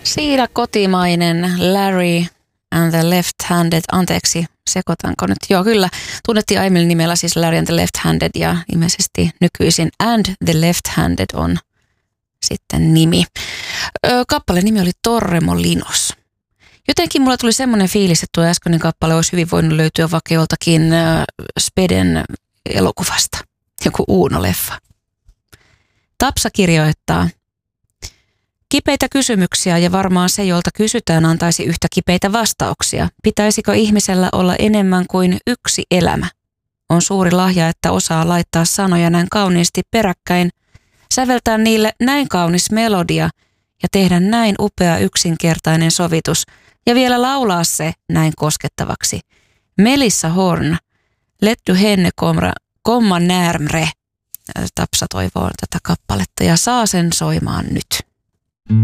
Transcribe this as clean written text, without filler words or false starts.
Siinä kotimainen Larry and the Left-Handed, anteeksi, sekoitanko nyt? Joo, kyllä, tunnettiin aiemmin nimellä siis Larry and the Left-Handed ja ilmeisesti nykyisin And the Left-Handed on sitten nimi. Kappaleen nimi oli Torremolinos. Jotenkin mulla tuli semmoinen fiilis, että tuo äskeinen kappale olisi hyvin voinut löytyä vaikka joltakin Speden elokuvasta, joku Uuno-leffa. Tapsa kirjoittaa: kipeitä kysymyksiä ja varmaan se, jolta kysytään, antaisi yhtä kipeitä vastauksia. Pitäisikö ihmisellä olla enemmän kuin yksi elämä? On suuri lahja, että osaa laittaa sanoja näin kauniisti peräkkäin, säveltää niille näin kaunis melodia ja tehdä näin upea yksinkertainen sovitus ja vielä laulaa se näin koskettavaksi. Melissa Horn, Let du henne komma närmre. Tapsa toivoo tätä kappaletta ja saa sen soimaan nyt.